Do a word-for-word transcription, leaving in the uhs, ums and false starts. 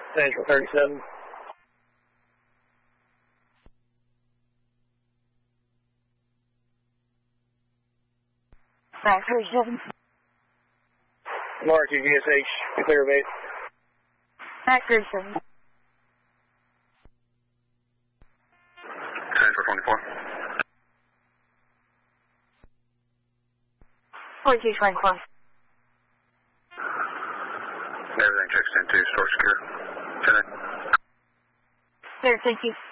Central thirty-seven. Back thirty-seven. R two G S H, clear base. Back thirty-seven. Central twenty-four. forty-two twenty-four. Everything checks into store secure. ten. Clear, thank you.